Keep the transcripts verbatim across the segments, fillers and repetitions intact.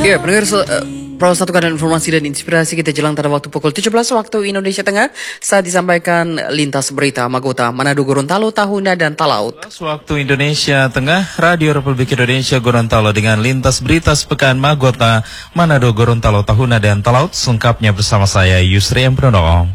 Ya, pendengar uh, Pro satu kanan informasi dan inspirasi kita jelang pada waktu pukul tujuh belas waktu Indonesia Tengah saat disampaikan lintas berita Magota, Manado, Gorontalo, Tahuna dan Talaut. Waktu Indonesia Tengah, Radio Republik Indonesia Gorontalo dengan lintas berita sepekan Magota, Manado, Gorontalo, Tahuna dan Talaut, selengkapnya bersama saya Yusri M. Prono.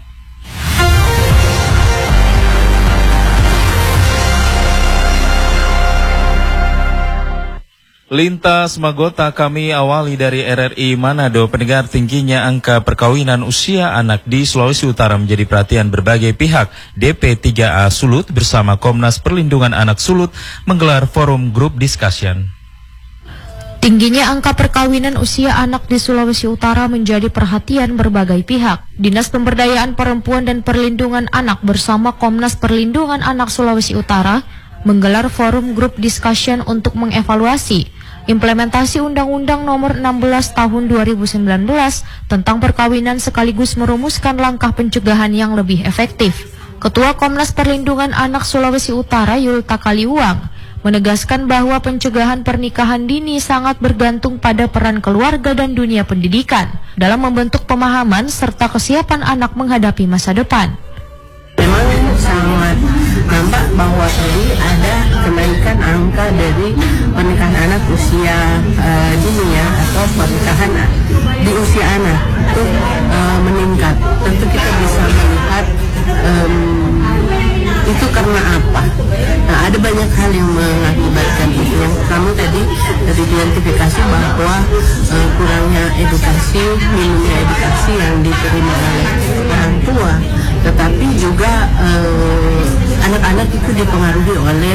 Lintas Magota kami awali dari R R I Manado. Pendengar, tingginya angka perkawinan usia anak di Sulawesi Utara menjadi perhatian berbagai pihak. D P tiga A Sulut bersama Komnas Perlindungan Anak Sulut menggelar forum group discussion. Tingginya angka perkawinan usia anak di Sulawesi Utara menjadi perhatian berbagai pihak. Dinas Pemberdayaan Perempuan dan Perlindungan Anak bersama Komnas Perlindungan Anak Sulawesi Utara menggelar forum group discussion untuk mengevaluasi implementasi Undang-Undang Nomor enam belas Tahun dua ribu sembilan belas tentang perkawinan sekaligus merumuskan langkah pencegahan yang lebih efektif. Ketua Komnas Perlindungan Anak Sulawesi Utara Yulta Kaliuang menegaskan bahwa pencegahan pernikahan dini sangat bergantung pada peran keluarga dan dunia pendidikan dalam membentuk pemahaman serta kesiapan anak menghadapi masa depan. Memang sangat nampak bahwa tadi ada kenaikan angka dari pernikahan anak usia uh, dini ya, atau pernikahan di usia anak itu uh, meningkat. Tentu kita bisa melihat um, itu karena apa? Nah, ada banyak hal yang mengakibatkan itu. Yang pertama tadi dari identifikasi bahwa uh, kurangnya edukasi, minimnya edukasi yang diterima oleh orang tua, tetapi juga uh, anak-anak itu dipengaruhi oleh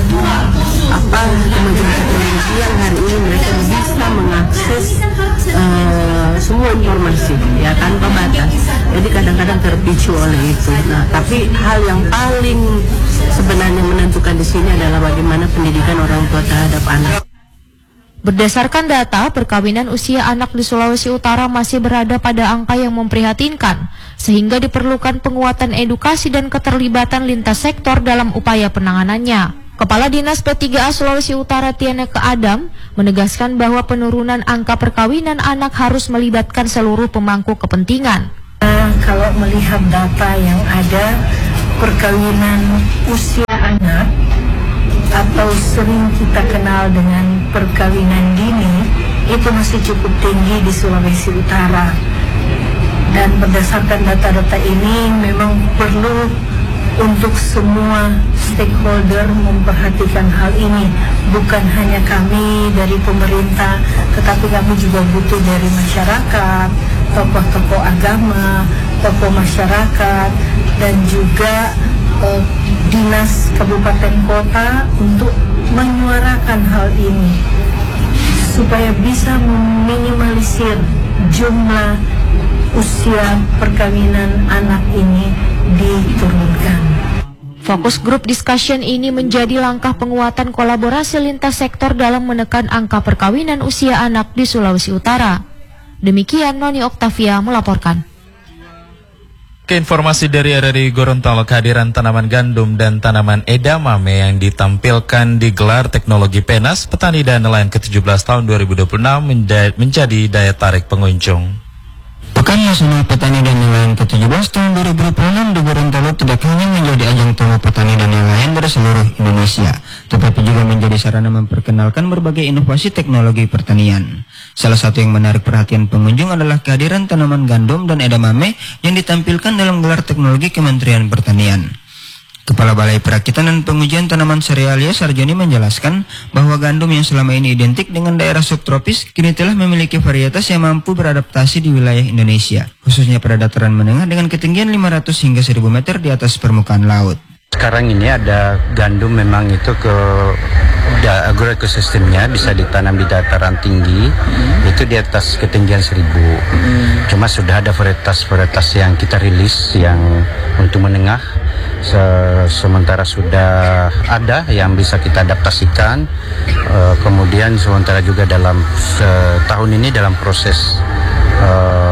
apa kemajuan teknologi yang hari ini mereka bisa mengakses uh, semua informasi ya tanpa batas. Jadi kadang-kadang terpicu oleh itu. Nah, tapi hal yang paling sebenarnya menentukan di sini adalah bagaimana pendidikan orang tua terhadap anak. Berdasarkan data, perkawinan usia anak di Sulawesi Utara masih berada pada angka yang memprihatinkan, sehingga diperlukan penguatan edukasi dan keterlibatan lintas sektor dalam upaya penanganannya. Kepala Dinas P tiga A Sulawesi Utara Tianeke Adam menegaskan bahwa penurunan angka perkawinan anak harus melibatkan seluruh pemangku kepentingan. Nah, kalau melihat data yang ada, perkawinan usia anak atau sering kita kenal dengan perkawinan dini itu masih cukup tinggi di Sulawesi Utara. Dan berdasarkan data-data ini memang perlu untuk semua stakeholder memperhatikan hal ini. Bukan hanya kami dari pemerintah, tetapi kami juga butuh dari masyarakat, tokoh-tokoh agama, tokoh masyarakat, dan juga eh, dinas kabupaten kota untuk menyuarakan hal ini supaya bisa meminimalisir jumlah usia perkawinan anak ini diturunkan. Fokus grup discussion ini menjadi langkah penguatan kolaborasi lintas sektor dalam menekan angka perkawinan usia anak di Sulawesi Utara. Demikian Noni Oktavia melaporkan. Ke informasi dari R R I Gorontalo, kehadiran tanaman gandum dan tanaman edamame yang ditampilkan di gelar teknologi PENAS Petani dan Nelayan ke tujuh belas tahun dua ribu dua puluh enam menjadi daya tarik pengunjung. Pekan Nasional Petani dan Nelayan ke tujuh belas tahun dua ribu dua puluh enam di Gorontalo tidak hanya menjadi ajang temu petani dan nelayan dari seluruh Indonesia, tetapi juga menjadi sarana memperkenalkan berbagai inovasi teknologi pertanian. Salah satu yang menarik perhatian pengunjung adalah kehadiran tanaman gandum dan edamame yang ditampilkan dalam gelar teknologi Kementerian Pertanian. Kepala Balai Perakitan dan Pengujian Tanaman Serealia Sarjoni menjelaskan bahwa gandum yang selama ini identik dengan daerah subtropis kini telah memiliki varietas yang mampu beradaptasi di wilayah Indonesia, khususnya pada dataran menengah dengan ketinggian lima ratus hingga seribu meter di atas permukaan laut. Sekarang ini ada gandum memang itu ke agroekosistemnya bisa ditanam di dataran tinggi, hmm. itu di atas ketinggian seribu. Hmm. Cuma sudah ada varietas-varietas yang kita rilis yang untuk menengah. Se sementara sudah ada yang bisa kita adaptasikan, uh, kemudian sementara juga dalam tahun ini dalam proses uh,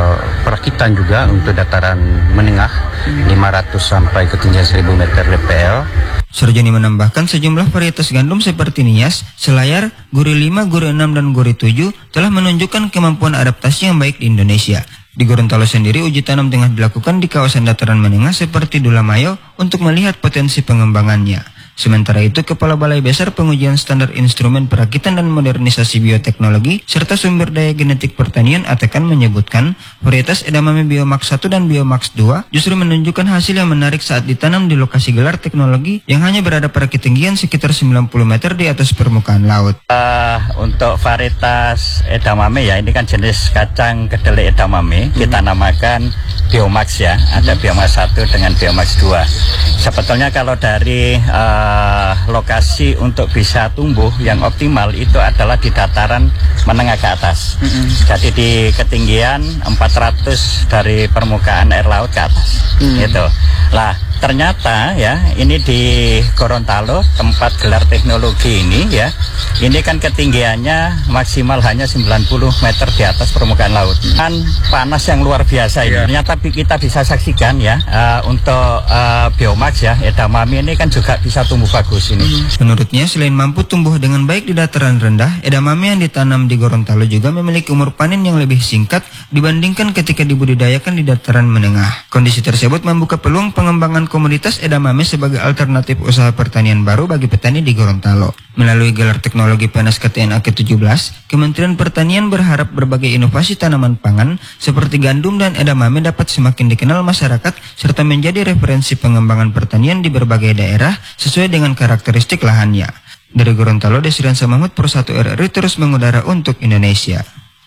perakitan juga untuk dataran menengah lima ratus sampai ketinggian seribu meter D P L. Sarjani menambahkan sejumlah varietas gandum seperti Nias, Selayar, Guri lima, Guri enam, dan Guri tujuh telah menunjukkan kemampuan adaptasi yang baik di Indonesia. Di Gorontalo sendiri uji tanam tengah dilakukan di kawasan dataran menengah seperti Dulamayo untuk melihat potensi pengembangannya. Sementara itu, Kepala Balai Besar Pengujian Standar Instrumen Perakitan dan Modernisasi Bioteknologi serta Sumber Daya Genetik Pertanian Atekan menyebutkan varietas edamame Biomax satu dan Biomax dua justru menunjukkan hasil yang menarik saat ditanam di lokasi gelar teknologi yang hanya berada pada ketinggian sekitar sembilan puluh meter di atas permukaan laut. Uh, untuk varietas edamame ya, ini kan jenis kacang kedelai edamame, kita namakan Biomax ya, ada Biomax satu dengan Biomax dua. Sebetulnya kalau dari uh, Uh, lokasi untuk bisa tumbuh yang optimal itu adalah di dataran menengah ke atas. Mm-hmm. Jadi di ketinggian empat ratus dari permukaan air laut ke atas. Mm. Gitu. Lah, ternyata ya, ini di Gorontalo tempat gelar teknologi ini ya, ini kan ketinggiannya maksimal hanya sembilan puluh meter di atas permukaan laut. Kan panas yang luar biasa ini. Yeah. Ternyata kita bisa saksikan ya, uh, untuk uh, Biomax ya, edamame ini kan juga bisa tumbuh bagus ini. Menurutnya, selain mampu tumbuh dengan baik di dataran rendah, edamame yang ditanam di Gorontalo juga memiliki umur panen yang lebih singkat dibandingkan ketika dibudidayakan di dataran menengah. Kondisi tersebut membuka peluang pengembangan komoditas edamame sebagai alternatif usaha pertanian baru bagi petani di Gorontalo. Melalui gelar teknologi P N S K T N A ke tujuh belas, Kementerian Pertanian berharap berbagai inovasi tanaman pangan seperti gandum dan edamame dapat semakin dikenal masyarakat serta menjadi referensi pengembangan pertanian di berbagai daerah sesuai dengan karakteristik lahannya. Dari Gorontalo, Desrian Samahmud, Pro satu R R I terus mengudara untuk Indonesia.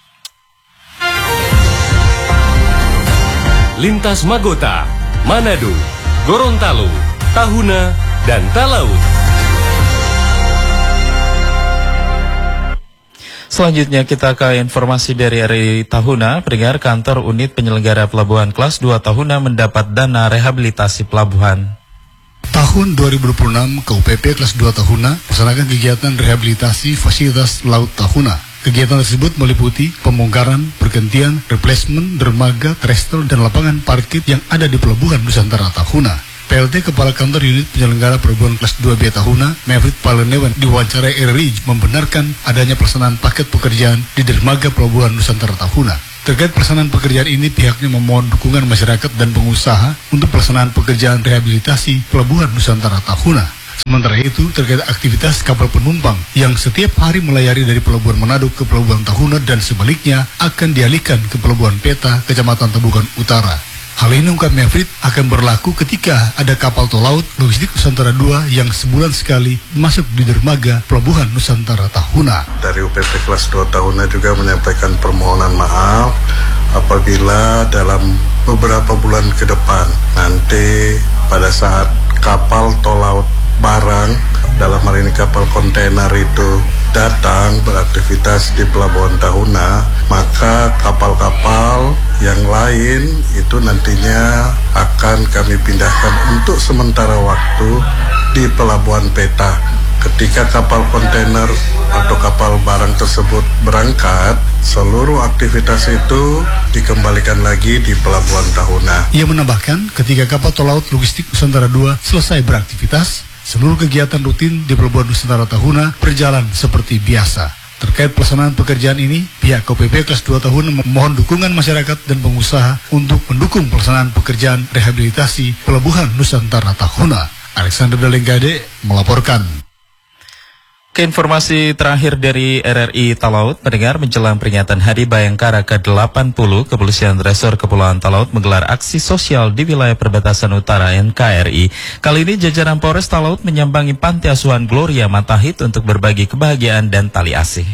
Lintas Magota, Manado, Gorontalo, Tahuna, dan Talaut. Selanjutnya kita ke informasi dari R I Tahuna. Pendengar, kantor unit penyelenggara pelabuhan kelas dua Tahuna mendapat dana rehabilitasi pelabuhan. Tahun dua ribu dua puluh enam, K U P P kelas dua Tahuna melaksanakan kegiatan rehabilitasi fasilitas laut Tahuna. Kegiatan tersebut meliputi pembongkaran, pergantian, replacement, dermaga, trestle, dan lapangan parkir yang ada di Pelabuhan Nusantara Tahuna. P L T Kepala Kantor Unit Penyelenggara Pelabuhan Kelas dua B Tahuna, Mevrit Palenewan, diwawancarai R R I membenarkan adanya pelaksanaan paket pekerjaan di dermaga Pelabuhan Nusantara Tahuna. Terkait pelaksanaan pekerjaan ini, pihaknya memohon dukungan masyarakat dan pengusaha untuk pelaksanaan pekerjaan rehabilitasi Pelabuhan Nusantara Tahuna. Sementara itu, terkait aktivitas kapal penumpang yang setiap hari melayari dari Pelabuhan Manado ke Pelabuhan Tahuna dan sebaliknya akan dialihkan ke Pelabuhan Peta, Kecamatan Tabukan Utara. Hal ini, ungkap Mevrit, akan berlaku ketika ada kapal tol laut logistik Nusantara dua yang sebulan sekali masuk di dermaga Pelabuhan Nusantara Tahuna. Dari U P P Kelas dua Tahuna juga menyampaikan permohonan maaf apabila dalam beberapa bulan ke depan nanti pada saat kapal tol laut barang, dalam hal ini kapal kontainer itu datang beraktivitas di Pelabuhan Tahuna, maka kapal-kapal yang lain itu nantinya akan kami pindahkan untuk sementara waktu di Pelabuhan Peta. Ketika kapal kontainer atau kapal barang tersebut berangkat, seluruh aktivitas itu dikembalikan lagi di Pelabuhan Tahuna. Ia menambahkan, ketika kapal tol laut logistik Nusantara dua selesai beraktivitas, seluruh kegiatan rutin di Pelabuhan Nusantara Tahuna berjalan seperti biasa. Terkait pelaksanaan pekerjaan ini, pihak K U P P Kelas dua Tahuna memohon dukungan masyarakat dan pengusaha untuk mendukung pelaksanaan pekerjaan rehabilitasi Pelabuhan Nusantara Tahuna. Alexander Dalengkade melaporkan. Ke informasi terakhir dari R R I Talaut, pendengar, menjelang peringatan Hari Bayangkara ke delapan puluh, Kepolisian Resor Kepulauan Talaut menggelar aksi sosial di wilayah perbatasan utara N K R I. Kali ini jajaran Polres Talaut menyambangi Panti Asuhan Gloria Matahit untuk berbagi kebahagiaan dan tali asih.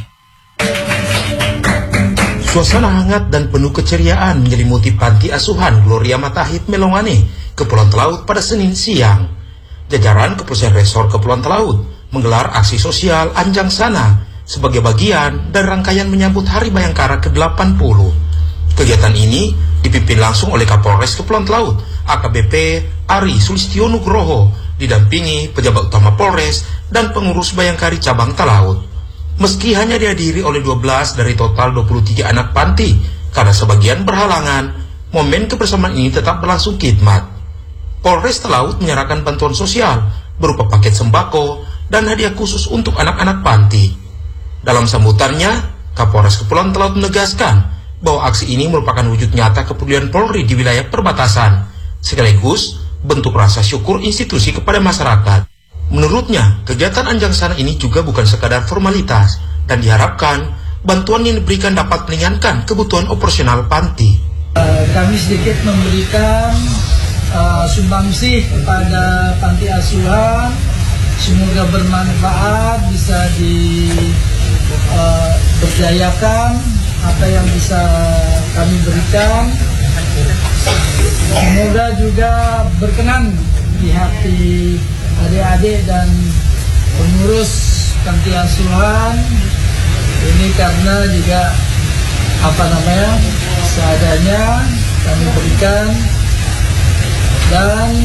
Suasana hangat dan penuh keceriaan menyelimuti Panti Asuhan Gloria Matahit Melongane, Kepulauan Talaut pada Senin siang. Jajaran Kepolisian Resor Kepulauan Talaut menggelar aksi sosial Anjang Sana sebagai bagian dari rangkaian menyambut Hari Bayangkara ke delapan puluh. Kegiatan ini dipimpin langsung oleh Kapolres Kepulauan Talaut, A K B P Ari Sulistyo Nugroho, didampingi pejabat utama Polres dan pengurus Bayangkari Cabang Talaut. Meski hanya dihadiri oleh dua belas dari total dua puluh tiga anak panti, karena sebagian berhalangan, momen kebersamaan ini tetap berlangsung khidmat. Polres Talaut menyerahkan bantuan sosial berupa paket sembako dan hadiah khusus untuk anak-anak panti. Dalam sambutannya, Kapolres Kepulauan Talaut menegaskan bahwa aksi ini merupakan wujud nyata kepedulian Polri di wilayah perbatasan, sekaligus bentuk rasa syukur institusi kepada masyarakat. Menurutnya, kegiatan Anjang Sana ini juga bukan sekadar formalitas dan diharapkan bantuan yang diberikan dapat meringankan kebutuhan operasional panti. Uh, kami sedikit memberikan uh, sumbangsih kepada panti asuhan, semoga bermanfaat, bisa diberdayakan uh, apa yang bisa kami berikan. Semoga juga berkenan di hati adik-adik dan pengurus panti asuhan ini, karena juga apa namanya seadanya kami berikan, dan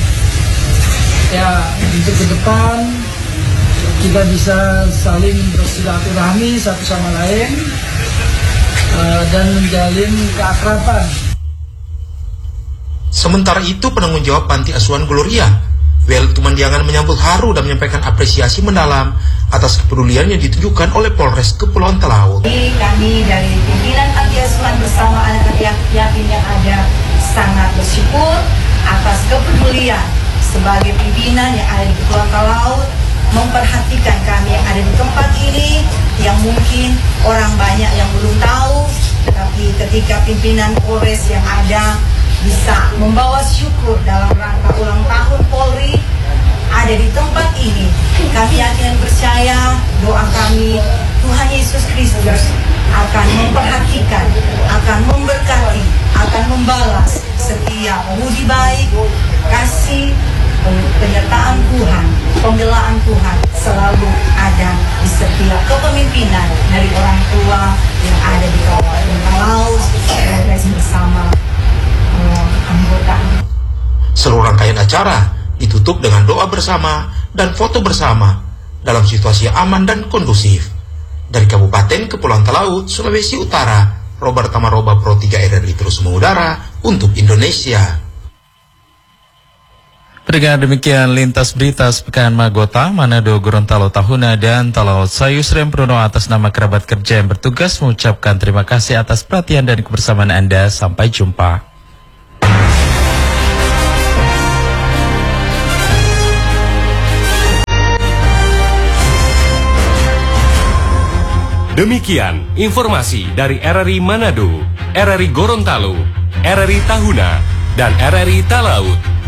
ya untuk ke depan kita bisa saling bersilaturahmi satu sama lain uh, dan menjalin keakraban. Sementara itu, penanggung jawab Panti Asuhan Gloria, Wel Tumandiangan, menyambut haru dan menyampaikan apresiasi mendalam atas kepedulian yang ditunjukkan oleh Polres Kepulauan Talaut. Kami dari pimpinan Panti Asuhan bersama anak yatim yang ada sangat bersyukur atas kepedulian sebagai pimpinan yang ada di Kepulauan Talaut, memperhatikan kami yang ada di tempat ini, yang mungkin orang banyak yang belum tahu, tapi ketika pimpinan Polres yang ada bisa membawa syukur dalam rangka ulang tahun Polri ada di tempat ini, kami yakin dan percaya doa kami Tuhan Yesus Kristus akan memperhatikan, akan memberkati, akan membalas setiap budi baik, kasih, penyertaan Tuhan, pembelaan Tuhan selalu ada di setiap kepemimpinan dari orang tua yang ada di Kabupaten Talaut, Polres bersama anggota. Seluruh rangkaian acara ditutup dengan doa bersama dan foto bersama dalam situasi yang aman dan kondusif. Dari Kabupaten Kepulauan Talaut, Sulawesi Utara, Robert Tamaroba, Pro tiga R R I terus mengudara untuk Indonesia. Dengan demikian lintas berita sepekan Magota, Manado, Gorontalo, Tahuna, dan Talaut. Saya Yusrem Pruno atas nama kerabat kerja yang bertugas mengucapkan terima kasih atas perhatian dan kebersamaan Anda. Sampai jumpa. Demikian informasi dari R R I Manado, R R I Gorontalo, R R I Tahuna, dan R R I Talaut.